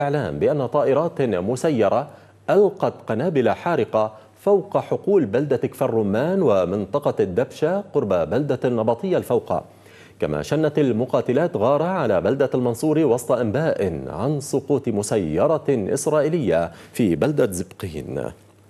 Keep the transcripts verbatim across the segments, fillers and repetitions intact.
الإعلام بأن طائرات مسيرة ألقت قنابل حارقة فوق حقول بلدة كفر رمان ومنطقة الدبشة قرب بلدة النبطية الفوقة. كما شنت المقاتلات غارة على بلدة المنصور وسط أنباء عن سقوط مسيرة إسرائيلية في بلدة زبقين.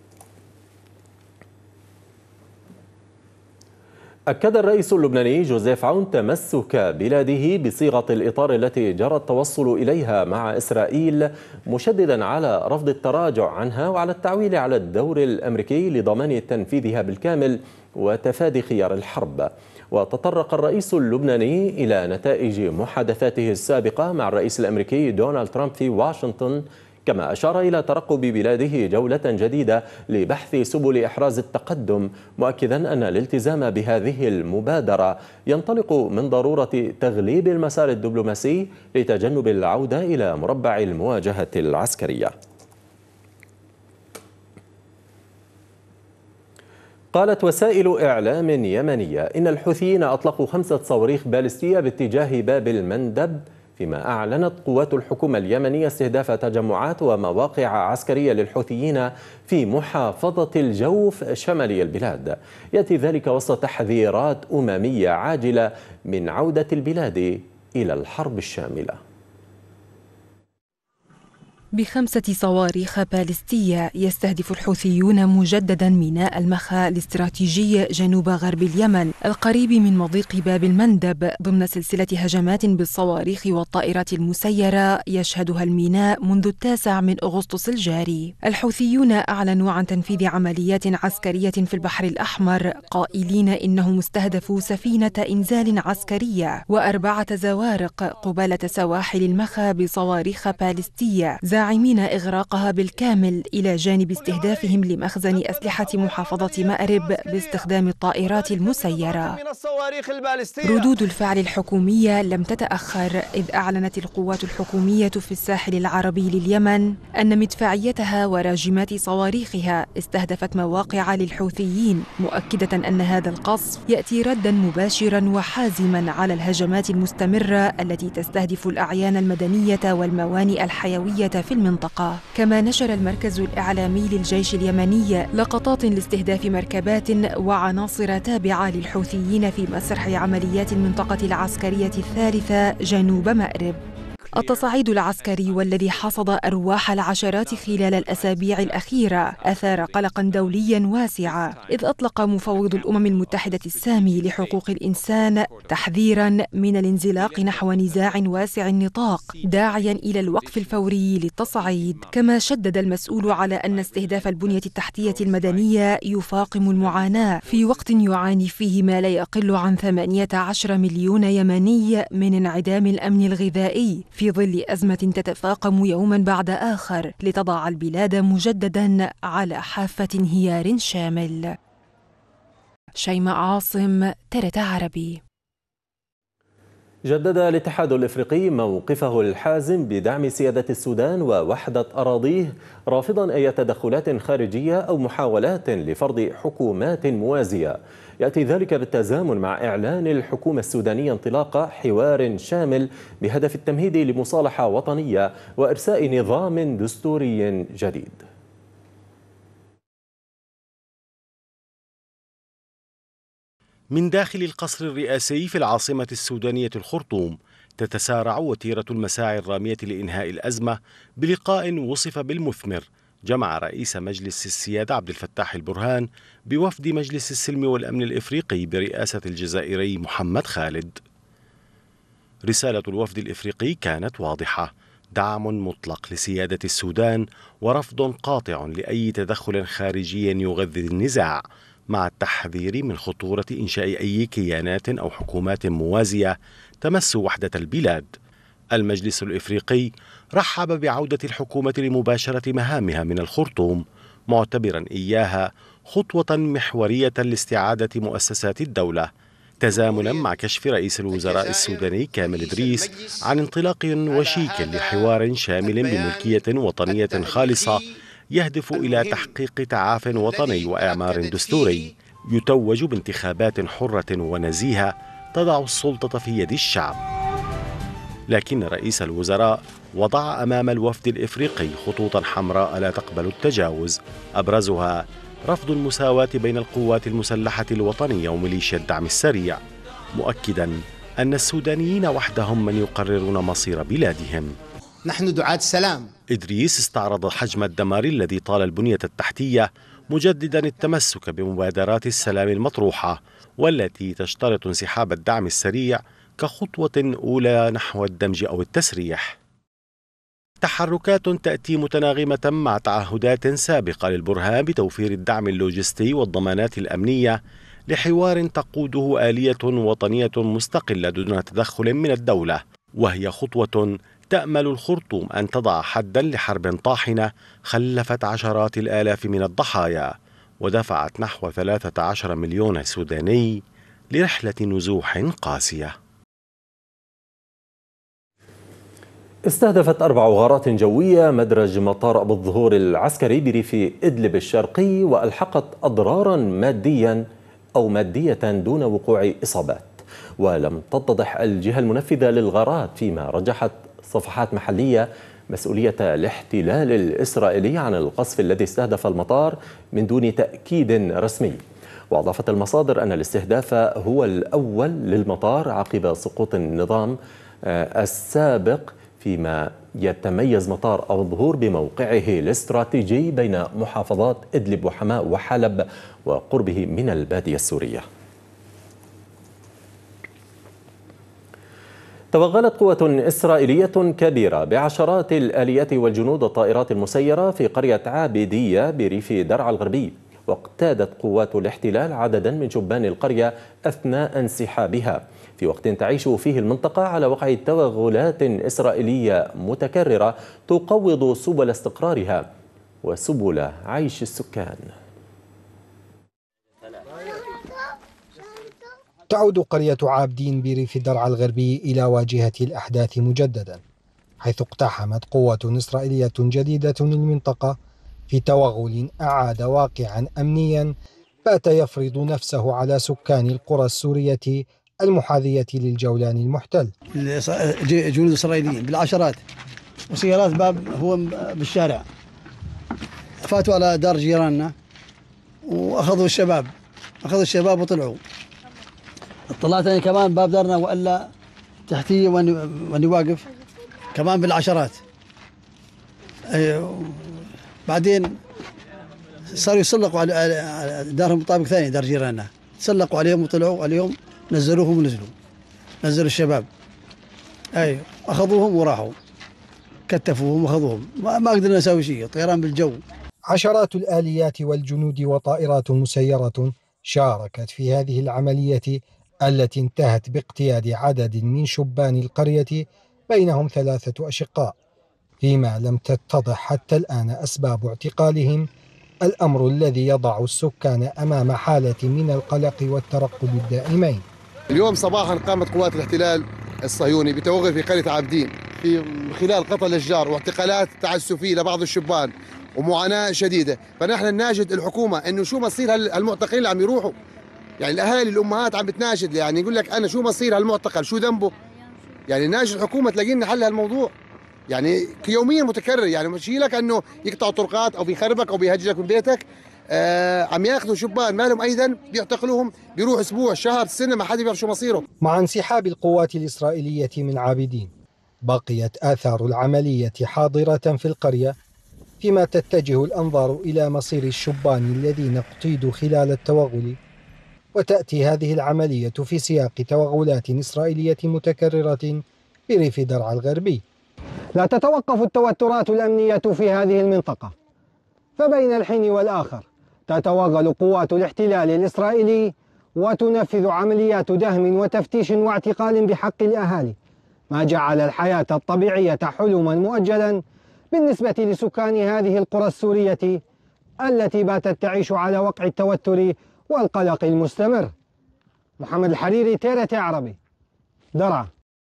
أكد الرئيس اللبناني جوزيف عون تمسك بلاده بصيغة الإطار التي جرى التوصل إليها مع إسرائيل، مشددا على رفض التراجع عنها وعلى التعويل على الدور الأمريكي لضمان تنفيذها بالكامل وتفادي خيار الحرب. وتطرق الرئيس اللبناني إلى نتائج محادثاته السابقة مع الرئيس الأمريكي دونالد ترامب في واشنطن، كما أشار إلى ترقب بلاده جولة جديدة لبحث سبل إحراز التقدم، مؤكدا أن الالتزام بهذه المبادرة ينطلق من ضرورة تغليب المسار الدبلوماسي لتجنب العودة إلى مربع المواجهة العسكرية. قالت وسائل إعلام يمنية إن الحوثيين أطلقوا خمسة صواريخ باليستية باتجاه باب المندب، فيما أعلنت قوات الحكومة اليمنية استهداف تجمعات ومواقع عسكرية للحوثيين في محافظة الجوف شمالي البلاد. يأتي ذلك وسط تحذيرات أممية عاجلة من عودة البلاد إلى الحرب الشاملة. بخمسة صواريخ باليستية يستهدف الحوثيون مجددا ميناء المخا الاستراتيجي جنوب غرب اليمن القريب من مضيق باب المندب، ضمن سلسلة هجمات بالصواريخ والطائرات المسيرة يشهدها الميناء منذ التاسع من أغسطس الجاري. الحوثيون أعلنوا عن تنفيذ عمليات عسكرية في البحر الأحمر، قائلين إنهم استهدفوا سفينة إنزال عسكرية وأربعة زوارق قبالة سواحل المخا بصواريخ باليستية، زاعمين إغراقها بالكامل إلى جانب استهدافهم لمخزن أسلحة محافظة مأرب باستخدام الطائرات المسيرة. ردود الفعل الحكومية لم تتأخر، إذ أعلنت القوات الحكومية في الساحل العربي لليمن أن مدفعيتها وراجمات صواريخها استهدفت مواقع للحوثيين، مؤكدة أن هذا القصف يأتي ردا مباشرا وحازما على الهجمات المستمرة التي تستهدف الأعيان المدنية والموانئ الحيوية في المنطقة. كما نشر المركز الإعلامي للجيش اليمني لقطات لاستهداف مركبات وعناصر تابعة للحوثيين في مسرح عمليات المنطقة العسكرية الثالثة جنوب مأرب. التصعيد العسكري والذي حصد أرواح العشرات خلال الأسابيع الأخيرة أثار قلقا دوليا واسعا، إذ أطلق مفوض الأمم المتحدة السامي لحقوق الإنسان تحذيرا من الانزلاق نحو نزاع واسع النطاق، داعيا إلى الوقف الفوري للتصعيد. كما شدد المسؤول على أن استهداف البنية التحتية المدنية يفاقم المعاناة في وقت يعاني فيه ما لا يقل عن ثمانية عشر مليون يمني من انعدام الأمن الغذائي، في ظل أزمة تتفاقم يوما بعد آخر لتضع البلاد مجددا على حافة انهيار شامل. شيماء عاصم، ترت عربي. جدد الاتحاد الإفريقي موقفه الحازم بدعم سيادة السودان ووحدة أراضيه، رافضا أي تدخلات خارجية أو محاولات لفرض حكومات موازية. يأتي ذلك بالتزامن مع إعلان الحكومة السودانية انطلاق حوار شامل بهدف التمهيد لمصالحة وطنية وإرساء نظام دستوري جديد. من داخل القصر الرئاسي في العاصمة السودانية الخرطوم، تتسارع وتيرة المساعي الرامية لإنهاء الأزمة بلقاء وصف بالمثمر جمع رئيس مجلس السيادة عبد الفتاح البرهان بوفد مجلس السلم والأمن الإفريقي برئاسة الجزائري محمد خالد. رسالة الوفد الإفريقي كانت واضحة: دعم مطلق لسيادة السودان ورفض قاطع لأي تدخل خارجي يغذي النزاع، مع التحذير من خطورة إنشاء أي كيانات أو حكومات موازية تمس وحدة البلاد. المجلس الإفريقي رحب بعودة الحكومة لمباشرة مهامها من الخرطوم، معتبرا إياها خطوة محورية لاستعادة مؤسسات الدولة، تزامنا مع كشف رئيس الوزراء السوداني كامل إدريس عن انطلاق وشيك لحوار شامل بملكية وطنية خالصة يهدف إلى تحقيق تعاف وطني وإعمار دستوري يتوج بانتخابات حرة ونزيهة تضع السلطة في يد الشعب. لكن رئيس الوزراء وضع أمام الوفد الإفريقي خطوطا حمراء لا تقبل التجاوز، أبرزها رفض المساواة بين القوات المسلحة الوطنية وميليشيا الدعم السريع، مؤكدا أن السودانيين وحدهم من يقررون مصير بلادهم. نحن دعاة السلام. إدريس استعرض حجم الدمار الذي طال البنية التحتية، مجددا التمسك بمبادرات السلام المطروحة والتي تشترط انسحاب الدعم السريع كخطوة أولى نحو الدمج أو التسريح. تحركات تأتي متناغمة مع تعهدات سابقة للبرهان بتوفير الدعم اللوجستي والضمانات الأمنية لحوار تقوده آلية وطنية مستقلة دون تدخل من الدولة، وهي خطوة تأمل الخرطوم أن تضع حدا لحرب طاحنة خلفت عشرات الآلاف من الضحايا ودفعت نحو ثلاثة عشر مليون سوداني لرحلة نزوح قاسية. استهدفت أربع غارات جوية مدرج مطار أبو الظهور العسكري بريف إدلب الشرقي وألحقت أضرارا ماديا أو مادية دون وقوع إصابات، ولم تتضح الجهة المنفذة للغارات، فيما رجحت صفحات محلية مسؤولية الاحتلال الإسرائيلي عن القصف الذي استهدف المطار من دون تأكيد رسمي. وأضافت المصادر أن الاستهداف هو الأول للمطار عقب سقوط النظام السابق، فيما يتميز مطار أبو الظهور بموقعه الاستراتيجي بين محافظات إدلب وحماة وحلب وقربه من البادية السورية. توغلت قوة إسرائيلية كبيرة بعشرات الآليات والجنود والطائرات المسيرة في قرية عابدية بريف درعا الغربي، واقتادت قوات الاحتلال عددا من شبان القرية أثناء انسحابها، في وقت تعيش فيه المنطقة على وقع توغلات إسرائيلية متكررة تقوض سبل استقرارها وسبل عيش السكان. تعود قرية عابدين بريف درعا الغربي إلى واجهة الأحداث مجددا، حيث اقتحمت قوة إسرائيلية جديدة المنطقة في توغل أعاد واقعا أمنيا بات يفرض نفسه على سكان القرى السورية المحاذية للجولان المحتل. جنود إسرائيليين بالعشرات وسيارات باب هو بالشارع فاتوا على دار جيراننا وأخذوا الشباب أخذوا الشباب وطلعوا. طلعت أنا كمان باب دارنا وإلا تحتي وأني واقف كمان بالعشرات. بعدين صاروا يسلقوا على دارهم مطابق ثاني دار جيراننا، تسلقوا عليهم وطلعوا عليهم نزلوهم ونزلوا نزلوا الشباب ايوه اخذوهم وراحوا كتفوهم واخذوهم، ما, ما قدرنا نسوي شيء، طيران بالجو. عشرات الآليات والجنود وطائرات مسيرة شاركت في هذه العملية التي انتهت باقتياد عدد من شبان القرية بينهم ثلاثة أشقاء، فيما لم تتضح حتى الآن أسباب اعتقالهم، الأمر الذي يضع السكان أمام حالة من القلق والترقب الدائمين. اليوم صباحا قامت قوات الاحتلال الصهيوني بتوغل في قرية عابدين في خلال قتل الأشجار واعتقالات تعسفية لبعض الشبان ومعاناة شديدة، فنحن نناشد الحكومة إنه شو مصير هالمعتقلين اللي عم يروحوا، يعني الأهالي الأمهات عم بتناشد، يعني يقول لك أنا شو مصير هالمعتقل شو ذنبه، يعني ناشد الحكومة تلاقي لنا حل هالموضوع، يعني يوميا متكرر، يعني مش لك انه يقطعوا طرقات او بيخربك او بيهجرك من بيتك، آه عم ياخذوا شبان ما لهم اي ذنب بيعتقلوهم، بيروح اسبوع شهر سنه ما حدا بيعرف شو مصيره. مع انسحاب القوات الاسرائيليه من عابدين بقيت آثار العمليه حاضره في القريه، فيما تتجه الانظار الى مصير الشبان الذين اقتيدوا خلال التوغل، وتاتي هذه العمليه في سياق توغلات اسرائيليه متكرره بريف درعا الغربي. لا تتوقف التوترات الأمنية في هذه المنطقة، فبين الحين والآخر تتوغل قوات الاحتلال الإسرائيلي وتنفذ عمليات دهم وتفتيش واعتقال بحق الأهالي، ما جعل الحياة الطبيعية حلما مؤجلا بالنسبة لسكان هذه القرى السورية التي باتت تعيش على وقع التوتر والقلق المستمر. محمد الحريري، تي آر تي عربي، درعا.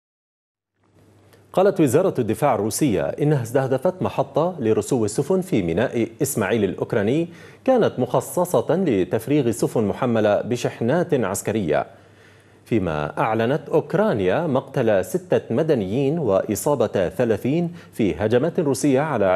قالت وزارة الدفاع الروسية إنها استهدفت محطة لرسو السفن في ميناء إسماعيل الأوكراني كانت مخصصة لتفريغ سفن محملة بشحنات عسكرية. فيما أعلنت أوكرانيا مقتل ستة مدنيين وإصابة ثلاثين في هجمات روسية على